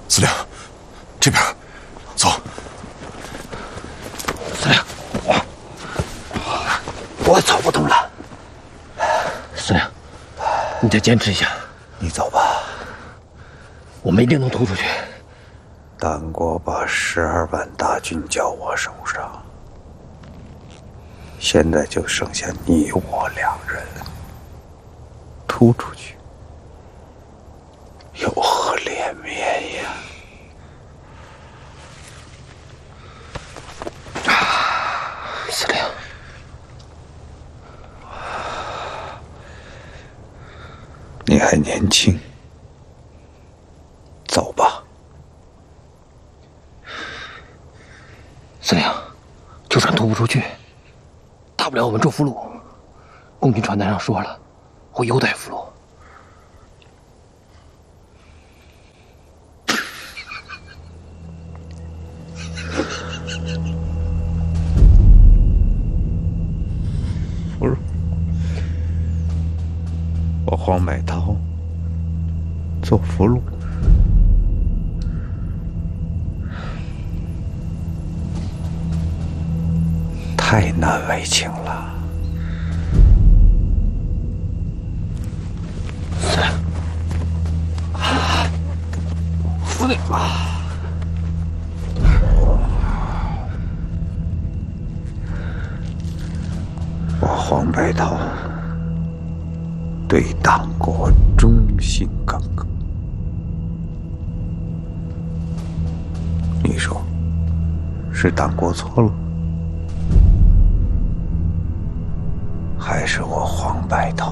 司令，这边，走。 司令，我走不动了。司令，你再坚持一下。 你走吧， 我们一定能突出去。 党国把12万大军交我手上，现在就剩下你我两人，突出去有何脸面呀？ 司令， 你还年轻，走吧。 司令，就算突不出去，大不了我们做俘虏。共军传单上说了，会优待俘虏。 俘虏，我黄百韬做俘虏。太难为情了。 司令， 我黄百韬对党国忠心耿耿。你说，是党国错了？还是我黄百韬